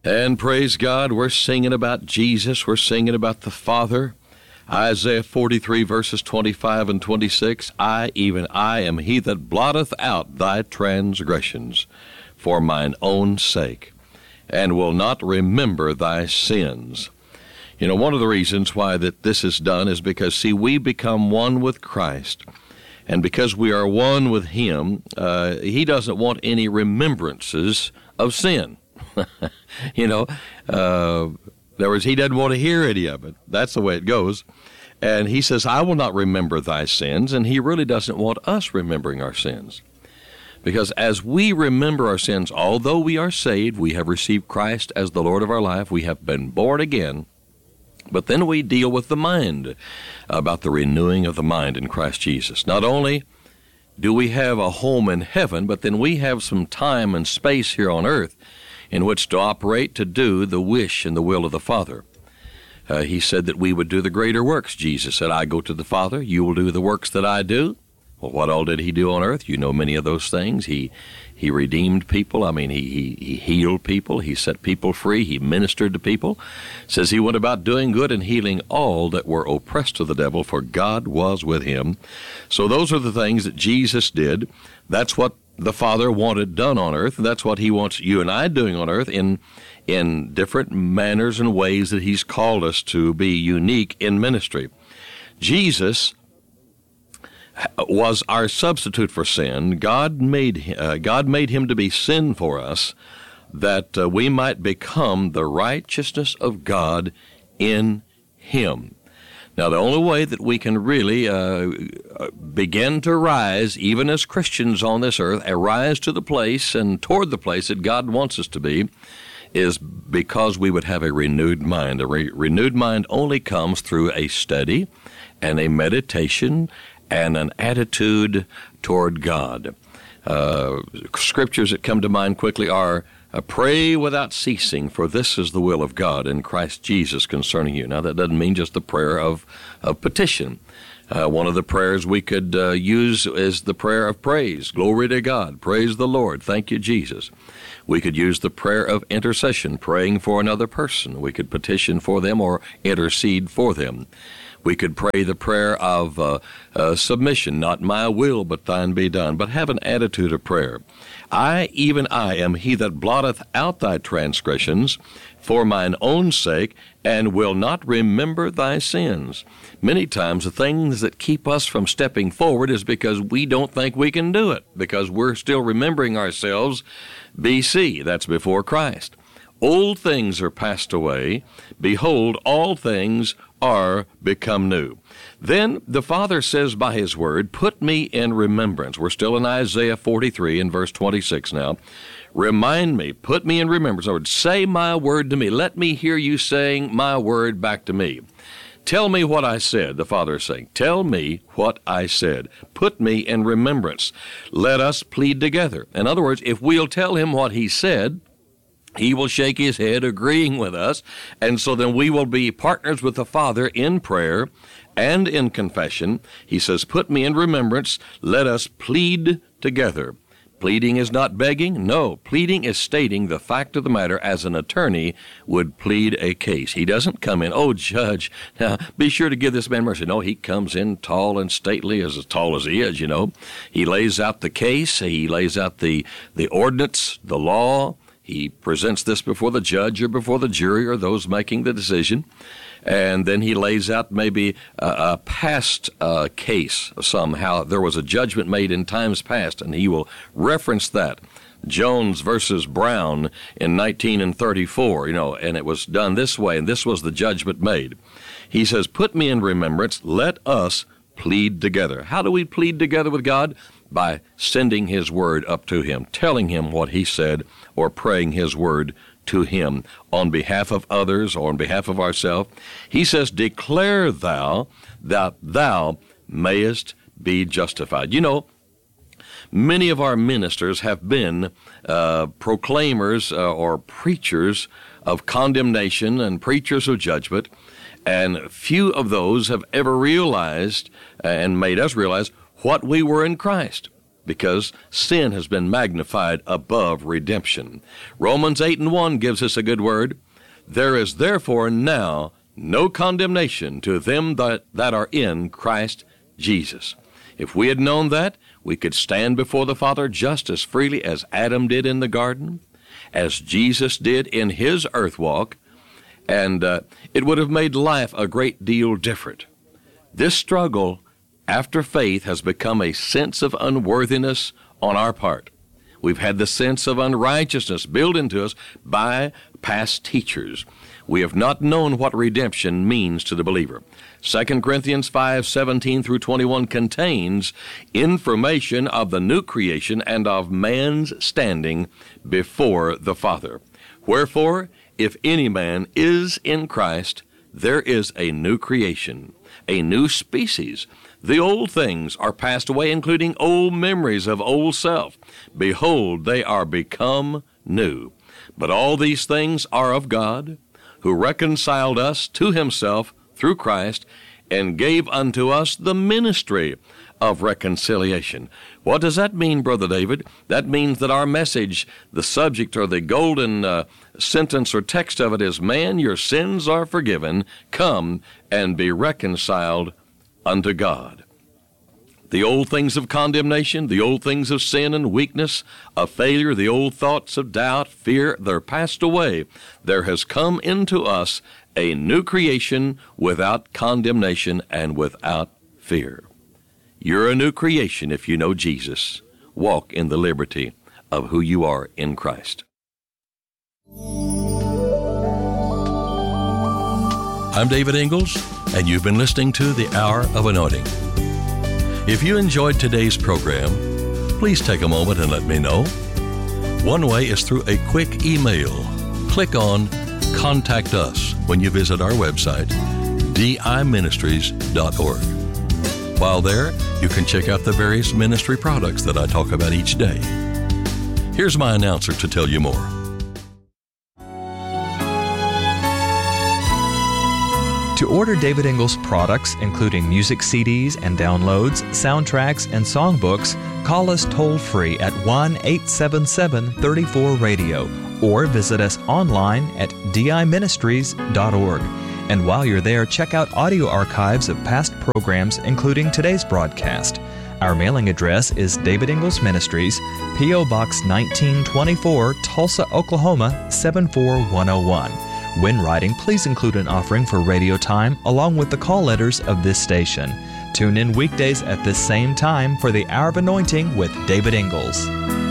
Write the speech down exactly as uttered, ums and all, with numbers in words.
And praise God, we're singing about Jesus. We're singing about the Father. Isaiah forty-three, verses twenty-five and twenty-six. I, even I, am he that blotteth out thy transgressions for mine own sake, and will not remember thy sins. You know, one of the reasons why that this is done is because, see, we become one with Christ. And because we are one with him, uh, he doesn't want any remembrances of sin. you know, uh, in other words, he doesn't want to hear any of it. That's the way it goes. And he says, I will not remember thy sins. And he really doesn't want us remembering our sins. Because as we remember our sins, although we are saved, we have received Christ as the Lord of our life, we have been born again. But then we deal with the mind, about the renewing of the mind in Christ Jesus. Not only do we have a home in heaven, but then we have some time and space here on earth in which to operate, to do the wish and the will of the Father. Uh, he said that we would do the greater works. Jesus said, I go to the Father, you will do the works that I do. Well, what all did he do on earth? You know many of those things. He he redeemed people. I mean, he, he, he healed people. He set people free. He ministered to people. Says he went about doing good and healing all that were oppressed of the devil, for God was with him. So those are the things that Jesus did. That's what the Father wanted done on earth. That's what he wants you and I doing on earth in in different manners and ways that he's called us to be unique in ministry. Jesus was our substitute for sin. God made uh, God made him to be sin for us, that uh, we might become the righteousness of God in him. Now, the only way that we can really uh, begin to rise, even as Christians on this earth, arise to the place and toward the place that God wants us to be, is because we would have a renewed mind. A re- renewed mind only comes through a study and a meditation and an attitude toward God. Uh, scriptures that come to mind quickly are, uh, pray without ceasing, for this is the will of God in Christ Jesus concerning you. Now, that doesn't mean just the prayer of, of petition. Uh, one of the prayers we could uh, use is the prayer of praise. Glory to God. Praise the Lord. Thank you, Jesus. We could use the prayer of intercession, praying for another person. We could petition for them or intercede for them. We could pray the prayer of uh, uh, submission, not my will, but thine be done. But have an attitude of prayer. I, even I, am he that blotteth out thy transgressions for mine own sake, and will not remember thy sins. Many times the things that keep us from stepping forward is because we don't think we can do it, because we're still remembering ourselves B C, that's before Christ. Old things are passed away. Behold, all things are become new. Then the Father says by his word, put me in remembrance. We're still in Isaiah forty-three in verse twenty-six now. Remind me, put me in remembrance. In other words, say my word to me. Let me hear you saying my word back to me. Tell me what I said, the Father is saying. Tell me what I said. Put me in remembrance. Let us plead together. In other words, if we'll tell him what he said, he will shake his head agreeing with us, and so then we will be partners with the Father in prayer and in confession. He says, put me in remembrance, let us plead together. Pleading is not begging. No, pleading is stating the fact of the matter as an attorney would plead a case. He doesn't come in, oh, judge, now be sure to give this man mercy. No, he comes in tall and stately, as tall as he is, you know. He lays out the case. He lays out the, the ordinance, the law. He presents this before the judge or before the jury or those making the decision. And then he lays out maybe a, a past uh, case somehow. There was a judgment made in times past, and he will reference that. Jones versus Brown in nineteen thirty-four, you know, and it was done this way, and this was the judgment made. He says, put me in remembrance, let us plead together. How do we plead together with God? By sending his word up to him, telling him what he said, or praying his word to him on behalf of others or on behalf of ourselves. He says, declare thou that thou mayest be justified. You know, many of our ministers have been uh, proclaimers uh, or preachers of condemnation and preachers of judgment, and few of those have ever realized and made us realize what we were in Christ. because sin has been magnified above redemption. Romans eight and one gives us a good word. There is therefore now no condemnation to them that, that are in Christ Jesus. If we had known that, we could stand before the Father just as freely as Adam did in the garden, as Jesus did in his earth walk, and uh, it would have made life a great deal different. This struggle after faith has become a sense of unworthiness on our part. We've had the sense of unrighteousness built into us by past teachers. We have not known what redemption means to the believer. Second Corinthians five seventeen through twenty-one contains information of the new creation and of man's standing before the Father. Wherefore, if any man is in Christ, there is a new creation, a new species. The old things are passed away, including old memories of old self. Behold, they are become new. But all these things are of God, who reconciled us to himself through Christ, and gave unto us the ministry of reconciliation. What does that mean, Brother David? That means that our message, the subject or the golden uh, sentence or text of it is, man, your sins are forgiven. Come and be reconciled unto God. The old things of condemnation, the old things of sin and weakness, of failure, the old thoughts of doubt, fear, they're passed away. There has come into us a new creation without condemnation and without fear. You're a new creation if you know Jesus. Walk in the liberty of who you are in Christ. I'm David Ingalls, and you've been listening to The Hour of Anointing. If you enjoyed today's program, please take a moment and let me know. One way is through a quick email. Click on Contact Us when you visit our website, d i ministries dot org. While there, you can check out the various ministry products that I talk about each day. Here's my announcer to tell you more. To order David Ingalls products, including music C Ds and downloads, soundtracks, and songbooks, call us toll-free at one eight seven seven, three four, radio or visit us online at d i ministries dot org. And while you're there, check out audio archives of past programs, including today's broadcast. Our mailing address is David Ingalls Ministries, P O Box nineteen twenty-four, Tulsa, Oklahoma, seven four one oh one. When writing, please include an offering for radio time along with the call letters of this station. Tune in weekdays at this same time for the Hour of Anointing with David Ingalls.